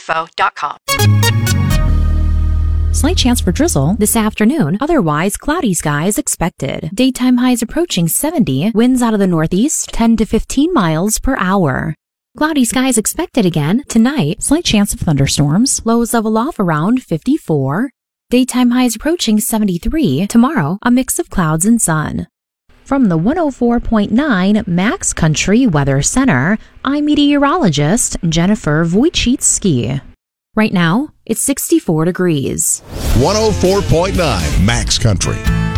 weatherinfo.com. Slight chance for drizzle this afternoon. Otherwise, cloudy skies expected. Daytime highs approaching 70. Winds out of the northeast, 10 to 15 miles per hour. Cloudy skies expected again tonight. Slight chance of thunderstorms. Lows level off around 54. Daytime highs approaching 73. Tomorrow, a mix of clouds and sun. From the 104.9 Max Country Weather Center, I'm meteorologist Jennifer Wojcicki. Right now, it's 64 degrees. 104.9 Max Country.